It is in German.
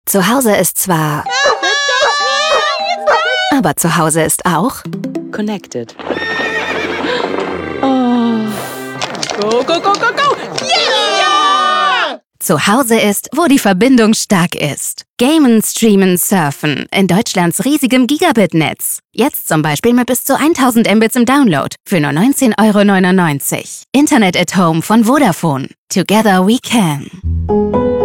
Zu Hause ist zwar... Aber zu Hause ist auch... Connected. Oh. Go, go, go, go, go! Yeah! Zu Hause ist, wo die Verbindung stark ist. Gamen, streamen, surfen. In Deutschlands riesigem Gigabit-Netz. Jetzt zum Beispiel mit bis zu 1000 Mbits im Download. Für nur 19,99 €. Internet at Home von Vodafone. Together we can.